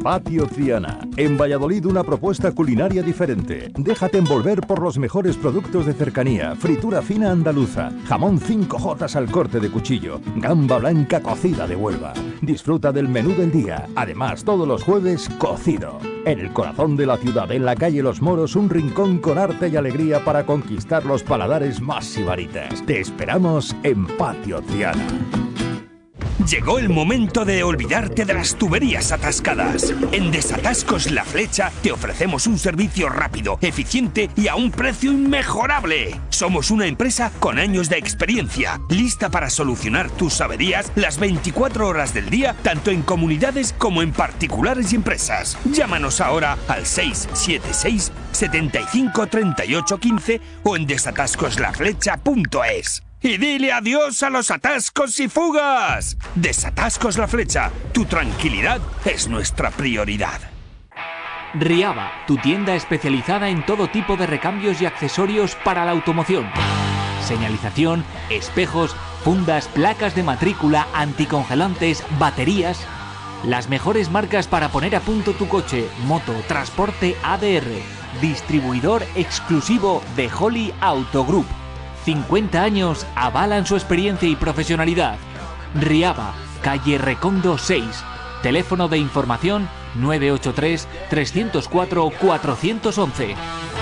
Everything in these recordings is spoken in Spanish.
Patio Triana. En Valladolid, una propuesta culinaria diferente. Déjate envolver por los mejores productos de cercanía. Fritura fina andaluza, jamón 5J al corte de cuchillo, gamba blanca cocida de Huelva. Disfruta del menú del día. Además, todos los jueves, cocido. En el corazón de la ciudad, en la calle Los Moros, un rincón con arte y alegría para conquistar los paladares más sibaritas. Te esperamos en Patio Triana. Llegó el momento de olvidarte de las tuberías atascadas. En Desatascos La Flecha te ofrecemos un servicio rápido, eficiente y a un precio inmejorable. Somos una empresa con años de experiencia, lista para solucionar tus averías las 24 horas del día, tanto en comunidades como en particulares y empresas. Llámanos ahora al 676 75 38 15 o en desatascoslaflecha.es. Y dile adiós a los atascos y fugas. Desatascos La Flecha. Tu tranquilidad es nuestra prioridad. Riaba, tu tienda especializada en todo tipo de recambios y accesorios para la automoción. Señalización, espejos, fundas, placas de matrícula, anticongelantes, baterías. Las mejores marcas para poner a punto tu coche, moto, transporte ADR. Distribuidor exclusivo de Holly Auto Group. 50 años avalan su experiencia y profesionalidad. Riaba, calle Recondo 6. Teléfono de información 983 304 411.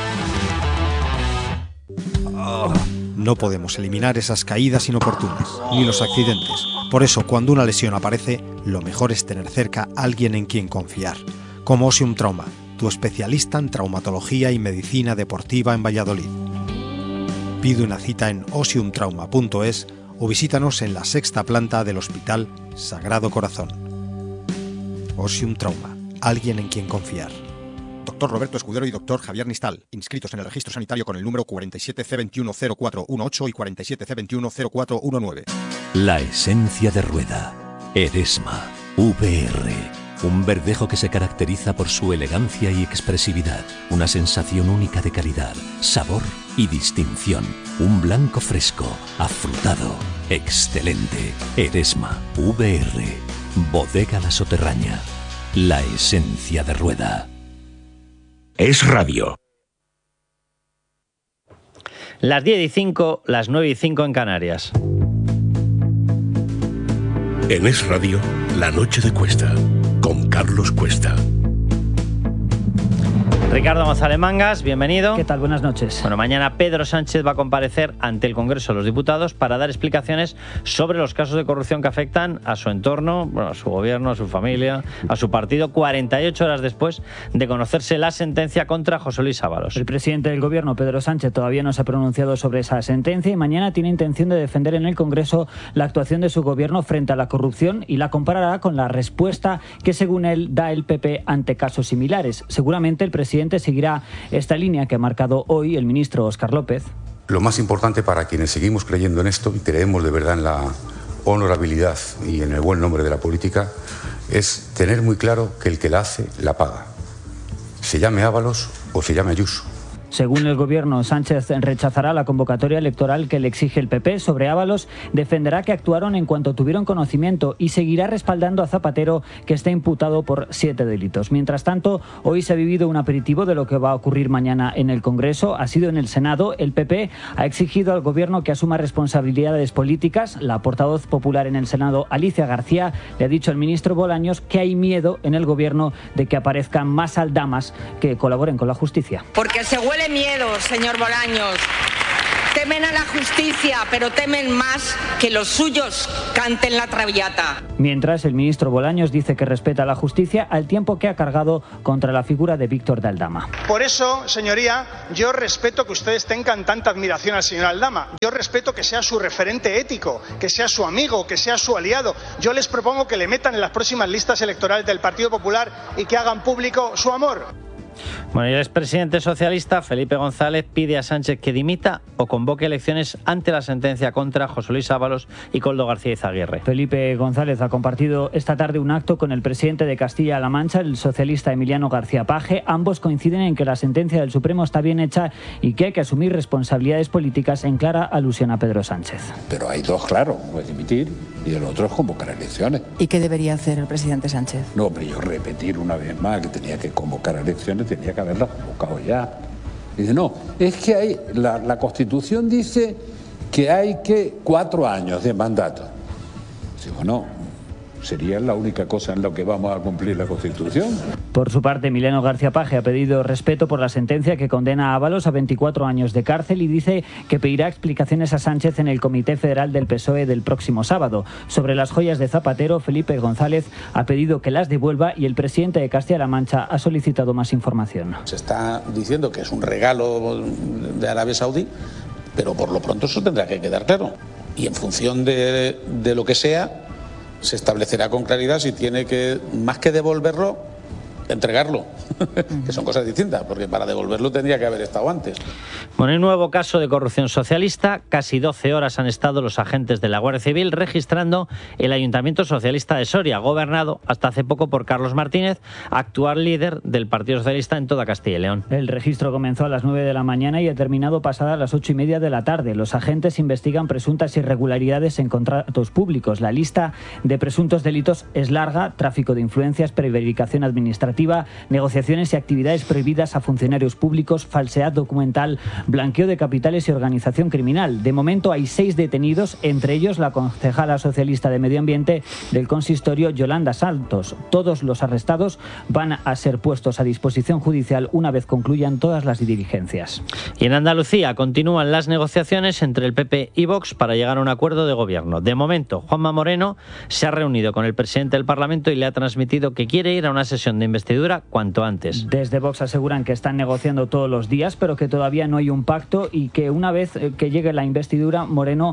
No podemos eliminar esas caídas inoportunas, ni los accidentes. Por eso, cuando una lesión aparece, lo mejor es tener cerca a alguien en quien confiar. Como Osium Trauma, tu especialista en traumatología y medicina deportiva en Valladolid. Pide una cita en osiumtrauma.es o visítanos en la 6ª planta del Hospital Sagrado Corazón. Osium Trauma, alguien en quien confiar. Doctor Roberto Escudero y Doctor Javier Nistal, inscritos en el registro sanitario con el número 47C210418 y 47C210419. La esencia de Rueda. Eresma. VR. Un verdejo que se caracteriza por su elegancia y expresividad. Una sensación única de calidad, sabor y distinción. Un blanco fresco, afrutado, excelente. Eresma. VR. Bodega La Soterraña. La esencia de Rueda. Es radio. Las 10:05, las 9:05 en Canarias. En Es Radio, La Noche de Cuesta, con Carlos Cuesta. Ricardo González Mangas, bienvenido. ¿Qué tal? Buenas noches. Bueno, mañana Pedro Sánchez va a comparecer ante el Congreso de los Diputados para dar explicaciones sobre los casos de corrupción que afectan a su entorno, bueno, a su gobierno, a su familia, a su partido, 48 horas después de conocerse la sentencia contra José Luis Ábalos. El presidente del Gobierno, Pedro Sánchez, todavía no se ha pronunciado sobre esa sentencia y mañana tiene intención de defender en el Congreso la actuación de su gobierno frente a la corrupción y la comparará con la respuesta que, según él, da el PP ante casos similares. Seguramente el presidente seguirá esta línea que ha marcado hoy el ministro Óscar López. Lo más importante para quienes seguimos creyendo en esto y creemos de verdad en la honorabilidad y en el buen nombre de la política es tener muy claro que el que la hace, la paga. Se llame Ábalos o se llame Ayuso. Según el Gobierno, Sánchez rechazará la convocatoria electoral que le exige el PP sobre Ábalos, defenderá que actuaron en cuanto tuvieron conocimiento y seguirá respaldando a Zapatero, que está imputado por 7 delitos. Mientras tanto, hoy se ha vivido un aperitivo de lo que va a ocurrir mañana en el Congreso. Ha sido en el Senado. El PP ha exigido al Gobierno que asuma responsabilidades políticas. La portavoz popular en el Senado, Alicia García, le ha dicho al ministro Bolaños que hay miedo en el Gobierno de que aparezcan más aldamas que colaboren con la justicia. Porque se huele miedo, señor Bolaños. Temen a la justicia, pero temen más que los suyos canten la traviata. Mientras, el ministro Bolaños dice que respeta la justicia al tiempo que ha cargado contra la figura de Víctor de Aldama. Por eso, señoría, yo respeto que ustedes tengan tanta admiración al señor Aldama. Yo respeto que sea su referente ético, que sea su amigo, que sea su aliado. Yo les propongo que le metan en las próximas listas electorales del Partido Popular y que hagan público su amor. Bueno, y el expresidente socialista Felipe González pide a Sánchez que dimita o convoque elecciones ante la sentencia contra José Luis Ábalos y Koldo García Izaguirre. Felipe González ha compartido esta tarde un acto con el presidente de Castilla-La Mancha, el socialista Emiliano García Paje. Ambos coinciden en que la sentencia del Supremo está bien hecha y que hay que asumir responsabilidades políticas, en clara alusión a Pedro Sánchez. Pero hay dos, claro, puede dimitir y el otro es convocar elecciones. ¿Y qué debería hacer el presidente Sánchez? No, pero yo repetir una vez más que tenía que convocar elecciones, tenía que haberlas convocado ya. Dice, no, es que hay, la Constitución dice que hay 4 años de mandato. Digo, no, sería la única cosa en la que vamos a cumplir la Constitución. Por su parte, Emiliano García Paje ha pedido respeto por la sentencia que condena a Ábalos a 24 años de cárcel y dice que pedirá explicaciones a Sánchez en el Comité Federal del PSOE del próximo sábado. Sobre las joyas de Zapatero, Felipe González ha pedido que las devuelva y el presidente de Castilla-La Mancha ha solicitado más información. Se está diciendo que es un regalo de Arabia Saudí, pero por lo pronto eso tendrá que quedar claro. Y en función de lo que sea, se establecerá con claridad si tiene que, más que devolverlo, entregarlo, que son cosas distintas, porque para devolverlo tendría que haber estado antes. Bueno, un nuevo caso de corrupción socialista. Casi 12 horas han estado los agentes de la Guardia Civil registrando el Ayuntamiento Socialista de Soria, gobernado hasta hace poco por Carlos Martínez, actual líder del Partido Socialista en toda Castilla y León. El registro comenzó a las 9 de la mañana y ha terminado pasadas las 8:30 de la tarde. Los agentes investigan presuntas irregularidades en contratos públicos. La lista de presuntos delitos es larga: tráfico de influencias, prevaricación administrativa, negociaciones y actividades prohibidas a funcionarios públicos, falsedad documental, blanqueo de capitales y organización criminal. De momento hay 6 detenidos, entre ellos la concejala socialista de Medio Ambiente del consistorio, Yolanda Santos. Todos los arrestados van a ser puestos a disposición judicial una vez concluyan todas las diligencias. Y en Andalucía continúan las negociaciones entre el PP y Vox para llegar a un acuerdo de gobierno. De momento, Juanma Moreno se ha reunido con el presidente del Parlamento y le ha transmitido que quiere ir a una sesión de investidura cuanto antes. Desde Vox aseguran que están negociando todos los días, pero que todavía no hay un pacto y que una vez que llegue la investidura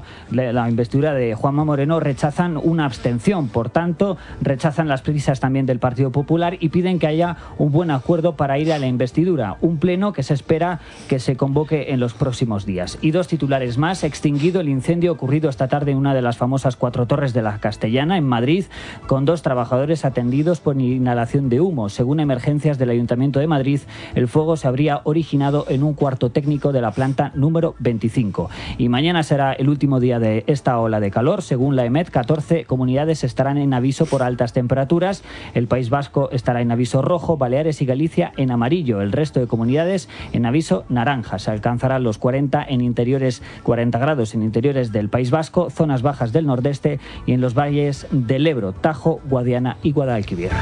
de Juanma Moreno, rechazan una abstención. Por tanto, rechazan las prisas también del Partido Popular y piden que haya un buen acuerdo para ir a la investidura. Un pleno que se espera que se convoque en los próximos días. Y 2 titulares más. Extinguido el incendio ocurrido esta tarde en una de las famosas 4 torres de la Castellana, en Madrid, con 2 trabajadores atendidos por inhalación de humo. Según emergencias del Ayuntamiento de Madrid, el fuego se habría originado en un cuarto técnico de la planta número 25. Y mañana será el último día de esta ola de calor. Según la EMET, 14 comunidades estarán en aviso por altas temperaturas. El País Vasco estará en aviso rojo, Baleares y Galicia en amarillo. El resto de comunidades en aviso naranja. Se alcanzarán los 40 grados en interiores del País Vasco, zonas bajas del nordeste y en los valles del Ebro, Tajo, Guadiana y Guadalquivir.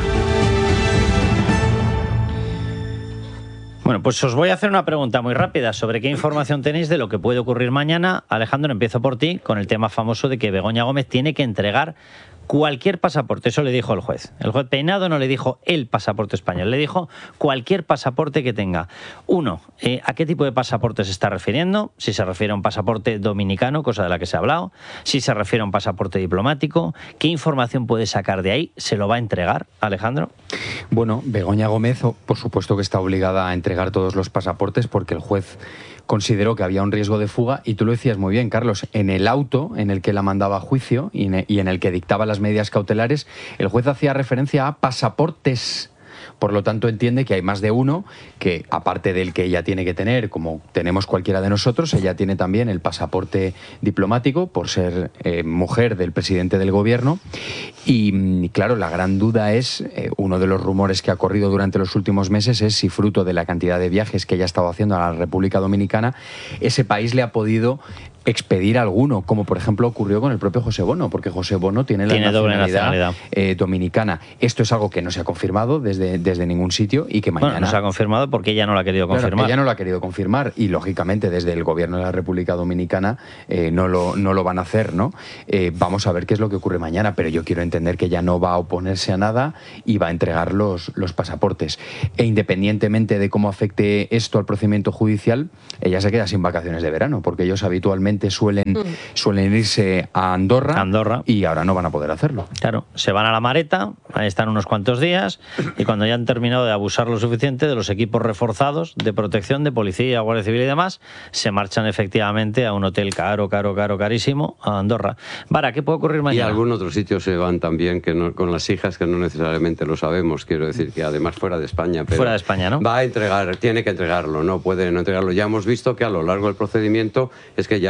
Bueno, pues os voy a hacer una pregunta muy rápida sobre qué información tenéis de lo que puede ocurrir mañana. Alejandro, empiezo por ti con el tema famoso de que Begoña Gómez tiene que entregar cualquier pasaporte. Eso le dijo el juez. El juez Peinado no le dijo el pasaporte español, le dijo cualquier pasaporte que tenga. Uno, ¿a qué tipo de pasaporte se está refiriendo? Si se refiere a un pasaporte dominicano, cosa de la que se ha hablado. Si se refiere a un pasaporte diplomático. ¿Qué información puede sacar de ahí? ¿Se lo va a entregar, Alejandro? Bueno, Begoña Gómez, por supuesto que está obligada a entregar todos los pasaportes porque el juez consideró que había un riesgo de fuga y tú lo decías muy bien, Carlos, en el auto en el que la mandaba a juicio y en el que dictaba las medidas cautelares, el juez hacía referencia a pasaportes. Por lo tanto, entiende que hay más de uno que, aparte del que ella tiene que tener, como tenemos cualquiera de nosotros, ella tiene también el pasaporte diplomático por ser mujer del presidente del gobierno. Y claro, la gran duda es, uno de los rumores que ha corrido durante los últimos meses es si, fruto de la cantidad de viajes que ella ha estado haciendo a la República Dominicana, ese país le ha podido expedir alguno, como por ejemplo ocurrió con el propio José Bono, porque José Bono tiene la nacionalidad dominicana. Esto es algo que no se ha confirmado desde ningún sitio y que mañana... Bueno, no se ha confirmado porque ella no lo ha querido confirmar. Claro, ella no lo ha querido confirmar y, lógicamente, desde el gobierno de la República Dominicana no lo van a hacer, ¿no? Vamos a ver qué es lo que ocurre mañana, pero yo quiero entender que ella no va a oponerse a nada y va a entregar los pasaportes. E independientemente de cómo afecte esto al procedimiento judicial, ella se queda sin vacaciones de verano, porque ellos habitualmente suelen irse a Andorra y ahora no van a poder hacerlo. Claro, se van a la Mareta, ahí están unos cuantos días y cuando ya han terminado de abusar lo suficiente de los equipos reforzados de protección, de policía, Guardia Civil y demás, se marchan efectivamente a un hotel carísimo a Andorra. Vara, ¿qué puede ocurrir mañana? Y a algún otro sitio se van también con las hijas, que no necesariamente lo sabemos, quiero decir que además fuera de España. Pero fuera de España, ¿no? Va a entregar, tiene que entregarlo, no puede no entregarlo. Ya hemos visto que a lo largo del procedimiento es que ya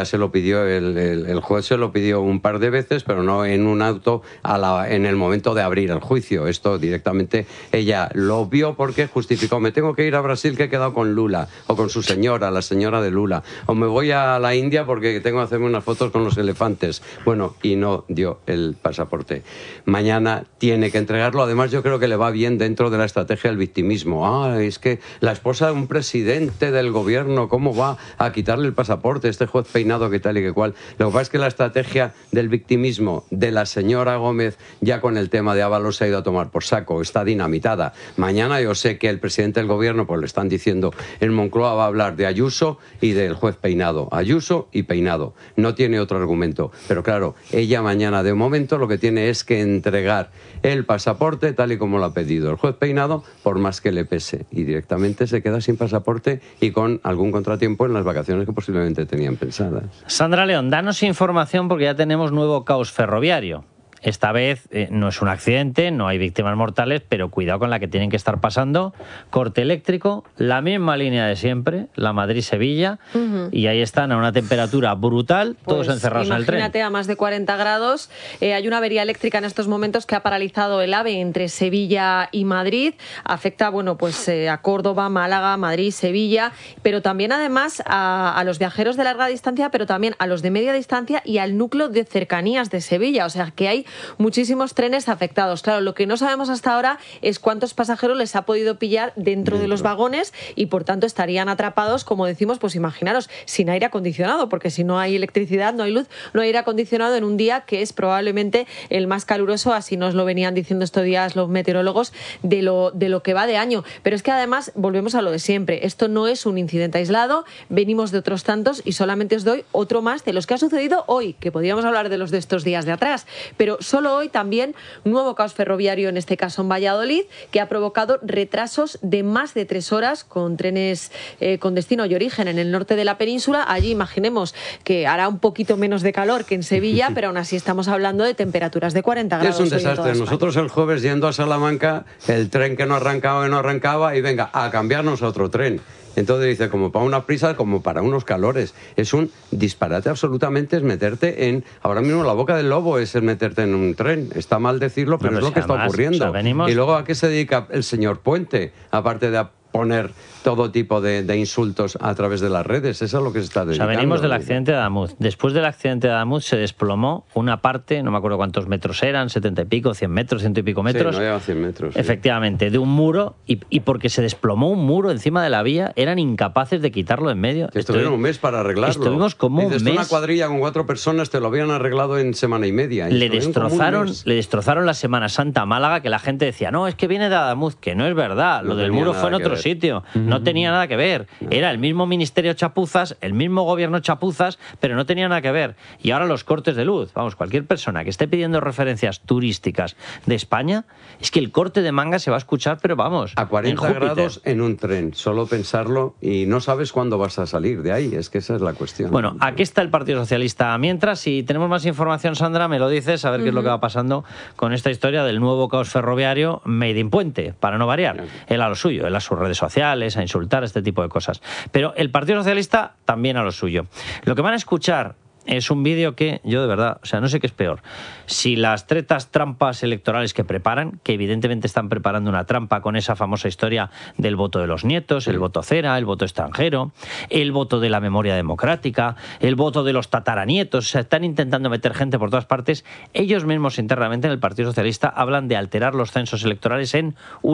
se lo pidió, el juez se lo pidió un par de veces, pero no en un auto en el momento de abrir el juicio. Esto directamente ella lo vio porque justificó: me tengo que ir a Brasil, que he quedado con Lula, o con su señora, la señora de Lula, o me voy a la India porque tengo que hacerme unas fotos con los elefantes. Bueno, y no dio el pasaporte. Mañana tiene que entregarlo. Además, yo creo que le va bien dentro de la estrategia del victimismo. Es que la esposa de un presidente del gobierno, ¿cómo va a quitarle el pasaporte? Este juez Peinado, que tal y que cual. Lo que pasa es que la estrategia del victimismo de la señora Gómez, ya con el tema de Ábalos, se ha ido a tomar por saco, está dinamitada. Mañana yo sé que el presidente del gobierno, pues le están diciendo, en Moncloa va a hablar de Ayuso y del juez Peinado. Ayuso y Peinado. No tiene otro argumento. Pero claro, ella mañana, de momento, lo que tiene es que entregar el pasaporte tal y como lo ha pedido el juez Peinado, por más que le pese. Y directamente se queda sin pasaporte y con algún contratiempo en las vacaciones que posiblemente tenían pensadas. Sandra León, danos información porque ya tenemos nuevo caos ferroviario. Esta vez no es un accidente, no hay víctimas mortales, pero cuidado con la que tienen que estar pasando. Corte eléctrico, la misma línea de siempre, la Madrid-Sevilla, y ahí están a una temperatura brutal, todos encerrados en el tren. Imagínate, a más de 40 grados. Hay una avería eléctrica en estos momentos que ha paralizado el AVE entre Sevilla y Madrid. Afecta, bueno, pues a Córdoba, Málaga, Madrid, Sevilla, pero también además a los viajeros de larga distancia, pero también a los de media distancia y al núcleo de cercanías de Sevilla. O sea, que hay muchísimos trenes afectados. Claro, lo que no sabemos hasta ahora es cuántos pasajeros les ha podido pillar dentro de los vagones y, por tanto, estarían atrapados, como decimos, pues imaginaros, sin aire acondicionado, porque si no hay electricidad, no hay luz, no hay aire acondicionado en un día que es probablemente el más caluroso, así nos lo venían diciendo estos días los meteorólogos, de lo que va de año. Pero es que además volvemos a lo de siempre. Esto no es un incidente aislado, venimos de otros tantos y solamente os doy otro más de los que ha sucedido hoy, que podríamos hablar de los de estos días de atrás, pero solo hoy también nuevo caos ferroviario, en este caso en Valladolid, que ha provocado retrasos de más de 3 horas con trenes con destino y origen en el norte de la península. Allí imaginemos que hará un poquito menos de calor que en Sevilla, pero aún así estamos hablando de temperaturas de 40 grados. Es un desastre. Nosotros el jueves, yendo a Salamanca, el tren que no arrancaba y venga, a cambiarnos a otro tren. Entonces dice, como para una prisa, como para unos calores. Es un disparate absolutamente, es meterte en... Ahora mismo la boca del lobo es el meterte en un tren. Está mal decirlo, pero es lo que está ocurriendo. Y luego, ¿a qué se dedica el señor Puente? Aparte de poner todo tipo de insultos a través de las redes. Eso es lo que se está dedicando. O sea, venimos del accidente de Adamuz. Después del accidente de Adamuz se desplomó una parte, no me acuerdo cuántos metros eran, 70 y pico, 100 metros, 100 y pico metros. Sí, no lleva 100 metros. Sí. Efectivamente, de un muro, y porque se desplomó un muro encima de la vía, eran incapaces de quitarlo en medio. Estuvieron un mes para arreglarlo. Estuvimos como un mes. Una cuadrilla con 4 personas te lo habían arreglado en semana y media. Le destrozaron la Semana Santa a Málaga, que la gente decía, no, es que viene de Adamuz, que no es verdad. Lo del muro fue en otro sitio. No tenía nada que ver. Era el mismo ministerio chapuzas, el mismo gobierno chapuzas, pero no tenía nada que ver. Y ahora los cortes de luz. Vamos, cualquier persona que esté pidiendo referencias turísticas de España, es que el corte de manga se va a escuchar, pero vamos, a 40 grados en un tren. Solo pensarlo y no sabes cuándo vas a salir de ahí. Es que esa es la cuestión. Bueno, aquí está el Partido Socialista. Mientras, si tenemos más información, Sandra, me lo dices, a ver qué es lo que va pasando con esta historia del nuevo caos ferroviario made in Puente, para no variar. Él a lo suyo, él a sus redes sociales, a insultar, este tipo de cosas. Pero el Partido Socialista también a lo suyo. Lo que van a escuchar es un vídeo que yo de verdad, o sea, no sé qué es peor. Si las trampas electorales que preparan, que evidentemente están preparando una trampa con esa famosa historia del voto de los nietos, el voto cera, el voto extranjero, el voto de la memoria democrática, el voto de los tataranietos, o sea, están intentando meter gente por todas partes. Ellos mismos internamente en el Partido Socialista hablan de alterar los censos electorales en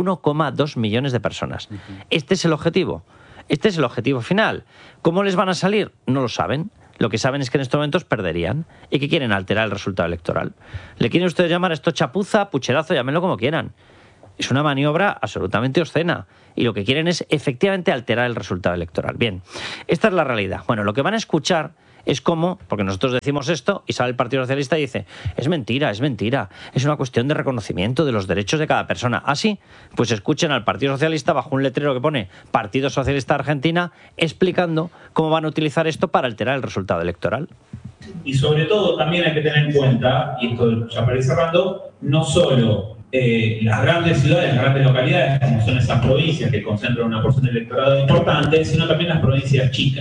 1,2 millones de personas. Este es el objetivo. Este es el objetivo final. ¿Cómo les van a salir? No lo saben. Lo que saben es que en estos momentos perderían y que quieren alterar el resultado electoral. ¿Le quieren ustedes llamar a esto chapuza, pucherazo, llámenlo como quieran? Es una maniobra absolutamente obscena y lo que quieren es efectivamente alterar el resultado electoral. Bien, esta es la realidad. Bueno, lo que van a escuchar es como, porque nosotros decimos esto y sale el Partido Socialista y dice, es mentira, es una cuestión de reconocimiento de los derechos de cada persona. ¿Así? Pues escuchen al Partido Socialista bajo un letrero que pone Partido Socialista Argentina explicando cómo van a utilizar esto para alterar el resultado electoral. Y sobre todo también hay que tener en cuenta, y esto ya para ir cerrando, no solo las grandes ciudades, las grandes localidades, como son esas provincias que concentran una porción de electorado importante, sino también las provincias chicas.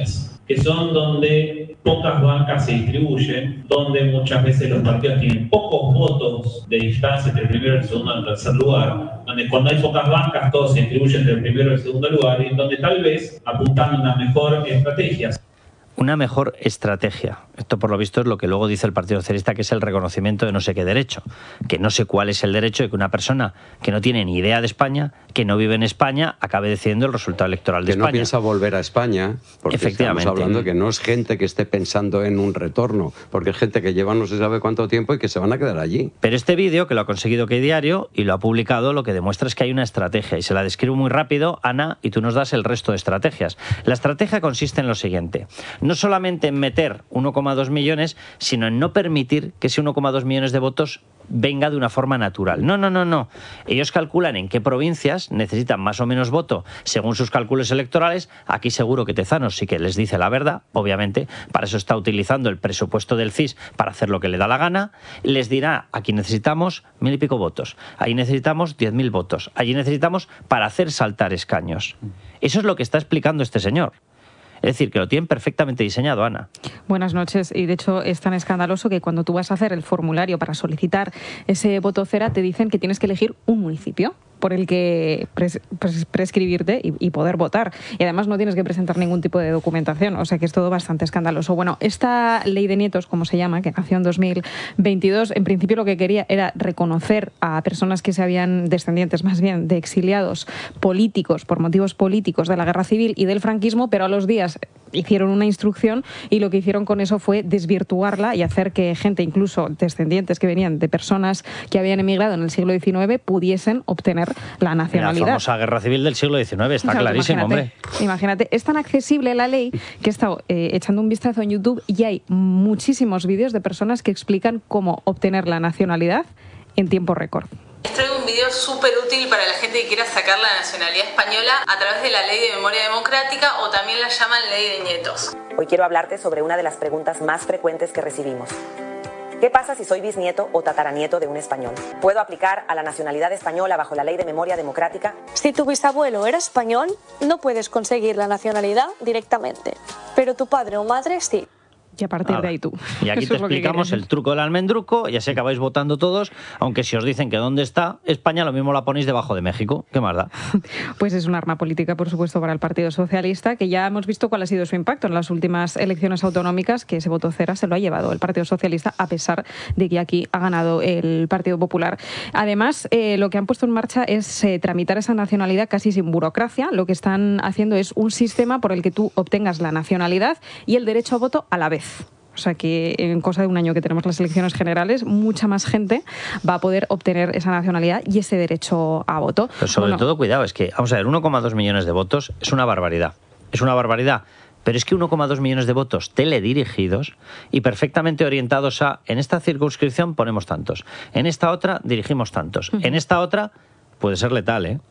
que son donde pocas bancas se distribuyen, donde muchas veces los partidos tienen pocos votos de distancia entre el primero, el segundo y el tercer lugar, donde cuando hay pocas bancas todos se distribuyen entre el primero y el segundo lugar, y donde tal vez apuntan a una mejor estrategia. Una mejor estrategia. Esto, por lo visto, es lo que luego dice el Partido Socialista, que es el reconocimiento de no sé qué derecho. Que no sé cuál es el derecho de que una persona que no tiene ni idea de España, que no vive en España, acabe decidiendo el resultado electoral de España. Que no piensa volver a España, porque estamos hablando que no es gente que esté pensando en un retorno, porque es gente que lleva no se sabe cuánto tiempo y que se van a quedar allí. Pero este vídeo, que lo ha conseguido Que Diario y lo ha publicado, lo que demuestra es que hay una estrategia. Y se la describo muy rápido, Ana, y tú nos das el resto de estrategias. La estrategia consiste en lo siguiente. No solamente en meter 1,2 millones, sino en no permitir que ese 1,2 millones de votos venga de una forma natural. No. Ellos calculan en qué provincias necesitan más o menos voto según sus cálculos electorales. Aquí seguro que Tezanos sí que les dice la verdad, obviamente. Para eso está utilizando el presupuesto del CIS para hacer lo que le da la gana. Les dirá, aquí necesitamos 1.000 y pico votos, ahí necesitamos 10.000 votos, allí necesitamos para hacer saltar escaños. Eso es lo que está explicando este señor. Es decir, que lo tienen perfectamente diseñado, Ana. Buenas noches. Y de hecho es tan escandaloso que cuando tú vas a hacer el formulario para solicitar ese voto cera, te dicen que tienes que elegir un municipio por el que prescribirte y poder votar. Y además no tienes que presentar ningún tipo de documentación, o sea que es todo bastante escandaloso. Bueno, esta ley de nietos, como se llama, que nació en 2022, en principio lo que quería era reconocer a personas que se habían, descendientes más bien, de exiliados políticos, por motivos políticos de la guerra civil y del franquismo, pero a los días hicieron una instrucción y lo que hicieron con eso fue desvirtuarla y hacer que gente, incluso descendientes que venían de personas que habían emigrado en el siglo XIX, pudiesen obtener la nacionalidad. La famosa guerra civil del siglo XIX, está clarísimo, hombre. Imagínate, es tan accesible la ley que he estado echando un vistazo en YouTube y hay muchísimos vídeos de personas que explican cómo obtener la nacionalidad en tiempo récord. Traigo un video súper útil para la gente que quiera sacar la nacionalidad española a través de la Ley de Memoria Democrática, o también la llaman Ley de Nietos. Hoy quiero hablarte sobre una de las preguntas más frecuentes que recibimos. ¿Qué pasa si soy bisnieto o tataranieto de un español? ¿Puedo aplicar a la nacionalidad española bajo la Ley de Memoria Democrática? Si tu bisabuelo era español, no puedes conseguir la nacionalidad directamente, pero tu padre o madre sí. Y a partir de ahí tú. Y aquí te explicamos el truco del almendruco, ya sé que vais votando todos, aunque si os dicen que dónde está España, lo mismo la ponéis debajo de México. ¿Qué más da? Pues es un arma política, por supuesto, para el Partido Socialista, que ya hemos visto cuál ha sido su impacto en las últimas elecciones autonómicas, que ese voto cera se lo ha llevado el Partido Socialista, a pesar de que aquí ha ganado el Partido Popular. Además, lo que han puesto en marcha es tramitar esa nacionalidad casi sin burocracia. Lo que están haciendo es un sistema por el que tú obtengas la nacionalidad y el derecho a voto a la vez. O sea que en cosa de un año que tenemos las elecciones generales, mucha más gente va a poder obtener esa nacionalidad y ese derecho a voto. Pero sobre todo, cuidado, es que, vamos a ver, 1,2 millones de votos es una barbaridad. Es una barbaridad. Pero es que 1,2 millones de votos teledirigidos y perfectamente orientados a, en esta circunscripción ponemos tantos, en esta otra dirigimos tantos, en esta otra puede ser letal, ¿eh?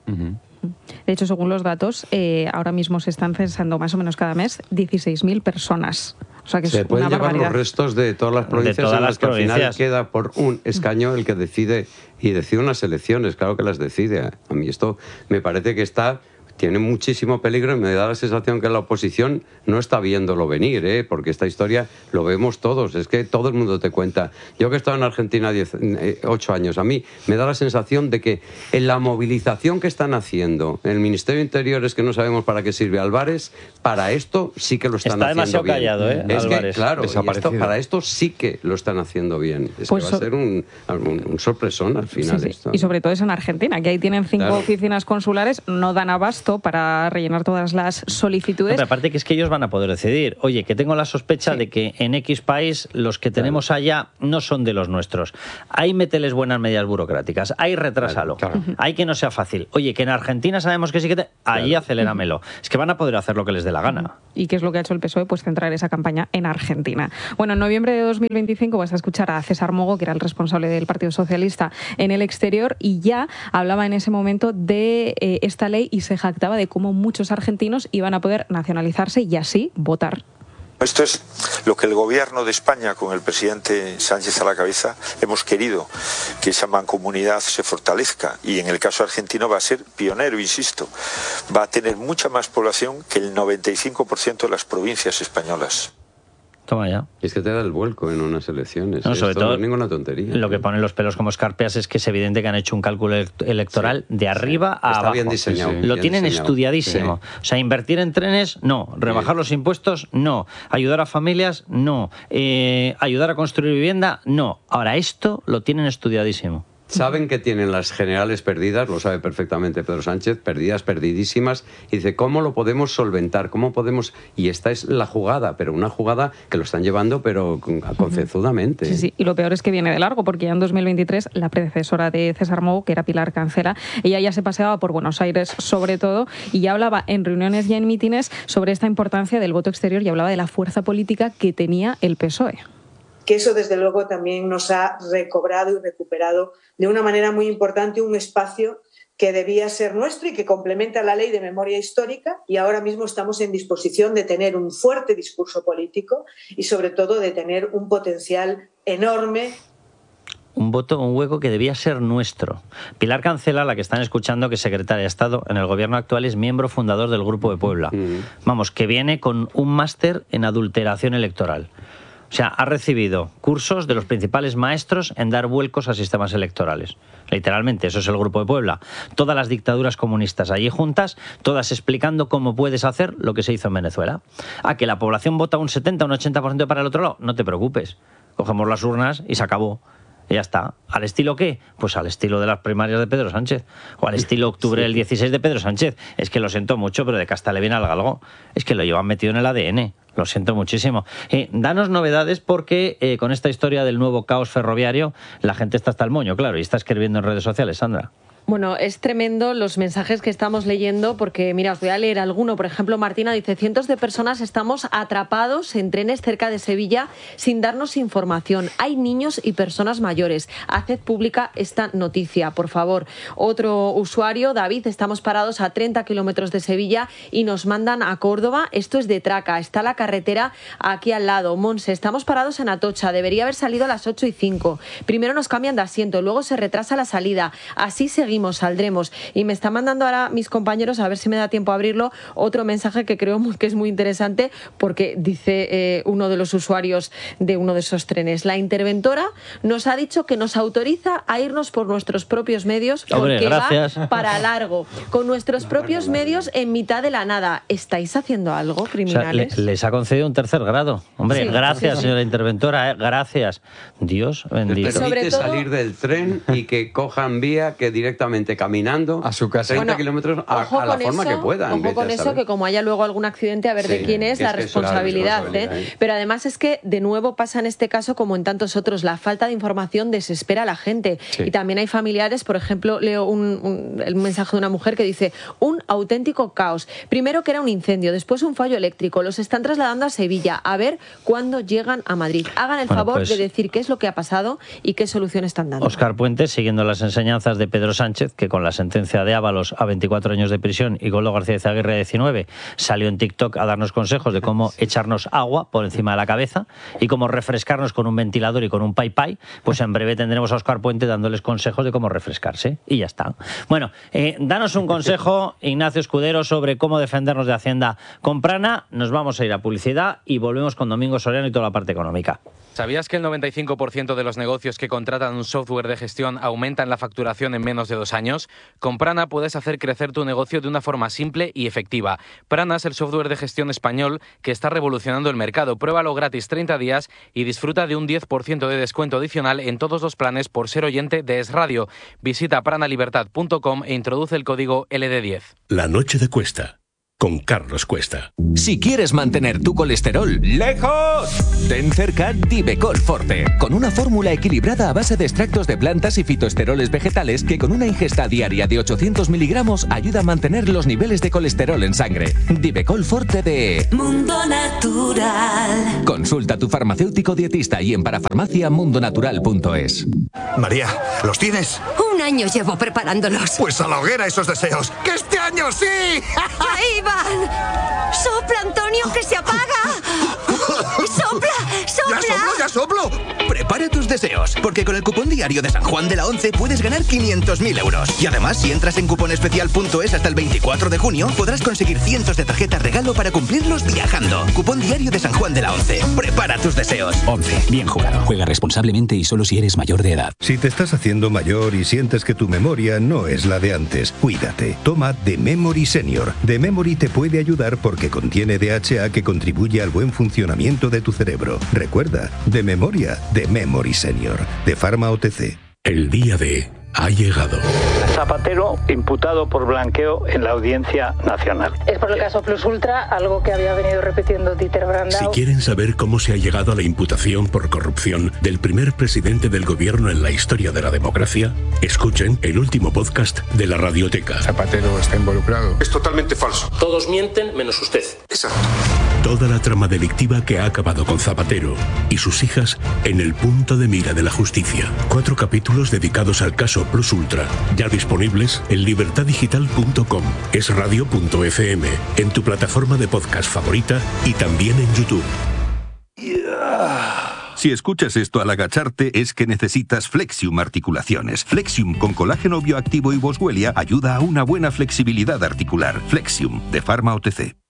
De hecho, según los datos, ahora mismo se están censando más o menos cada mes 16.000 personas. O sea que se pueden llevar los restos de todas las provincias en las que al final queda por un escaño el que decide, y decide unas elecciones, claro que las decide. A mí esto me parece que tiene muchísimo peligro y me da la sensación que la oposición no está viéndolo venir, porque esta historia lo vemos todos, es que todo el mundo te cuenta. Yo que he estado en Argentina 8 años, a mí me da la sensación de que en la movilización que están haciendo en el Ministerio de Interior, es que no sabemos para qué sirve Álvarez, para esto sí que lo están haciendo bien. Está demasiado callado, es Álvarez. Que, claro, para esto sí que lo están haciendo bien. Es pues que va a ser un sorpresón al final. Sí. Y sobre todo es en Argentina, que ahí tienen 5 oficinas consulares, no dan abasto para rellenar todas las solicitudes. Pero aparte que es que ellos van a poder decidir, oye, que tengo la sospecha de que en X país los que tenemos allá no son de los nuestros. Ahí mételes buenas medidas burocráticas, ahí retrásalo, ahí que no sea fácil. Oye, que en Argentina sabemos que sí que allí acelerámelo. Es que van a poder hacer lo que les dé la gana. ¿Y qué es lo que ha hecho el PSOE? Pues centrar esa campaña en Argentina. Bueno, en noviembre de 2025 vas a escuchar a César Mogo, que era el responsable del Partido Socialista en el exterior, y ya hablaba en ese momento de esta ley y se jactaba de cómo muchos argentinos iban a poder nacionalizarse y así votar. Esto es lo que el gobierno de España, con el presidente Sánchez a la cabeza, hemos querido, que esa mancomunidad se fortalezca, y en el caso argentino va a ser pionero, insisto, va a tener mucha más población que el 95% de las provincias españolas. Toma ya. Es que te da el vuelco en unas elecciones. No, sobre todo, no es ninguna tontería. Lo que ponen los pelos como escarpias es que es evidente que han hecho un cálculo electoral de arriba a Está abajo. bien diseñado. Lo tienen estudiadísimo. Sí. O sea, invertir en trenes, no. Rebajar los impuestos, no. Ayudar a familias, no. Ayudar a construir vivienda, no. Ahora, esto lo tienen estudiadísimo. Saben que tienen las generales perdidas, lo sabe perfectamente Pedro Sánchez, perdidas, perdidísimas, y dice, ¿cómo lo podemos solventar? ¿Cómo podemos...? Y esta es la jugada, pero una jugada que lo están llevando, pero concienzudamente. Sí, sí, y lo peor es que viene de largo, porque ya en 2023 la predecesora de César Mogo, que era Pilar Cancela, ella ya se paseaba por Buenos Aires sobre todo, y ya hablaba en reuniones y en mítines sobre esta importancia del voto exterior y hablaba de la fuerza política que tenía el PSOE. Que eso desde luego también nos ha recobrado y recuperado de una manera muy importante un espacio que debía ser nuestro y que complementa la ley de memoria histórica, y ahora mismo estamos en disposición de tener un fuerte discurso político y sobre todo de tener un potencial enorme. Un hueco que debía ser nuestro. Pilar Cancela, la que están escuchando, que es secretaria de Estado en el gobierno actual, es miembro fundador del Grupo de Puebla. Vamos, que viene con un máster en adulteración electoral. O sea, ha recibido cursos de los principales maestros en dar vuelcos a sistemas electorales. Literalmente, eso es el Grupo de Puebla. Todas las dictaduras comunistas allí juntas, todas explicando cómo puedes hacer lo que se hizo en Venezuela. ¿A que la población vota un 70, un 80% para el otro lado? No te preocupes. Cogemos las urnas y se acabó. Y ya está. ¿Al estilo qué? Pues al estilo de las primarias de Pedro Sánchez. O al estilo octubre del 16 de Pedro Sánchez. Es que lo siento mucho, pero de casta le viene al galgo. Es que lo llevan metido en el ADN. Lo siento muchísimo. Danos novedades, porque con esta historia del nuevo caos ferroviario la gente está hasta el moño, claro, y está escribiendo en redes sociales, Sandra. Bueno, es tremendo los mensajes que estamos leyendo, porque, mira, os voy a leer alguno. Por ejemplo, Martina dice, cientos de personas estamos atrapados en trenes cerca de Sevilla sin darnos información. Hay niños y personas mayores. Haced pública esta noticia, por favor. Otro usuario, David, estamos parados a 30 kilómetros de Sevilla y nos mandan a Córdoba. Esto es de Traca, está la carretera aquí al lado. Monse, estamos parados en Atocha, debería haber salido a las 8:05. Primero nos cambian de asiento, luego se retrasa la salida. Así seguimos, saldremos. Y me está mandando ahora mis compañeros, a ver si me da tiempo a abrirlo, otro mensaje que creo que es muy interesante, porque dice uno de los usuarios de uno de esos trenes: la interventora nos ha dicho que nos autoriza a irnos por nuestros propios medios, porque va para largo, con nuestros propios medios en mitad de la nada. ¿Estáis haciendo algo, criminales? O sea, les ha concedido un tercer grado. Hombre, sí, gracias, sí, señora interventora, gracias. Dios bendito. Permite salir del tren y que cojan vía, que directamente caminando a su casa 30 kilómetros a la forma que puedan. Ojo con eso, que como haya luego algún accidente, a ver de quién es la responsabilidad. Pero además es que de nuevo pasa en este caso como en tantos otros, la falta de información desespera a la gente. Sí. Y también hay familiares, por ejemplo, leo el mensaje de una mujer que dice: un auténtico caos. Primero que era un incendio, después un fallo eléctrico, los están trasladando a Sevilla, a ver cuándo llegan a Madrid. Hagan el favor de decir qué es lo que ha pasado y qué solución están dando. Óscar Puente, siguiendo las enseñanzas de Pedro Sánchez, que con la sentencia de Ábalos a 24 años de prisión y Goldo García Izaguirre 19, salió en TikTok a darnos consejos de cómo echarnos agua por encima de la cabeza y cómo refrescarnos con un ventilador y con un pai, pues en breve tendremos a Óscar Puente dándoles consejos de cómo refrescarse y ya está. Bueno, danos un consejo, Ignacio Escudero, sobre cómo defendernos de Hacienda con Prana. Nos vamos a ir a publicidad y volvemos con Domingo Soriano y toda la parte económica. ¿Sabías que el 95% de los negocios que contratan un software de gestión aumentan la facturación en menos de 2 años? Con Prana puedes hacer crecer tu negocio de una forma simple y efectiva. Prana es el software de gestión español que está revolucionando el mercado. Pruébalo gratis 30 días y disfruta de un 10% de descuento adicional en todos los planes por ser oyente de Es Radio. Visita pranalibertad.com e introduce el código LD10. La noche de Cuesta, con Carlos Cuesta. Si quieres mantener tu colesterol lejos, ten cerca Divecol Forte, con una fórmula equilibrada a base de extractos de plantas y fitoesteroles vegetales que con una ingesta diaria de 800 miligramos ayuda a mantener los niveles de colesterol en sangre. Divecol Forte de Mundo Natural. Consulta a tu farmacéutico dietista y en parafarmaciamundonatural.es. María, ¿los tienes? Un año llevo preparándolos. Pues a la hoguera esos deseos. ¡Que este año sí! ¡Ahí van! ¡Sopla, Antonio, que se apaga! ¡Ya soplo! Prepara tus deseos, porque con el cupón diario de San Juan de la Once puedes ganar 500.000 euros. Y además, si entras en cuponespecial.es hasta el 24 de junio, podrás conseguir cientos de tarjetas regalo para cumplirlos viajando. Cupón diario de San Juan de la Once. Prepara tus deseos. 11. Bien jugado. Juega responsablemente y solo si eres mayor de edad. Si te estás haciendo mayor y sientes que tu memoria no es la de antes, cuídate. Toma The Memory Senior. The Memory te puede ayudar porque contiene DHA que contribuye al buen funcionamiento de tu cerebro. Recuerda, de memoria, The Memory Senior. De Pharma OTC. El día D ha llegado. Zapatero imputado por blanqueo en la Audiencia Nacional. Es por el caso Plus Ultra, algo que había venido repitiendo Dieter Brandau. Si quieren saber cómo se ha llegado a la imputación por corrupción del primer presidente del gobierno en la historia de la democracia, escuchen el último podcast de la Radioteca. Zapatero está involucrado. Es totalmente falso. Todos mienten menos usted. Exacto. Toda la trama delictiva que ha acabado con Zapatero y sus hijas en el punto de mira de la justicia. 4 capítulos dedicados al caso Plus Ultra, ya disponibles en libertaddigital.com, esradio.fm, en tu plataforma de podcast favorita y también en YouTube. Si escuchas esto al agacharte es que necesitas Flexium Articulaciones. Flexium con colágeno bioactivo y boswellia ayuda a una buena flexibilidad articular. Flexium de Pharma OTC.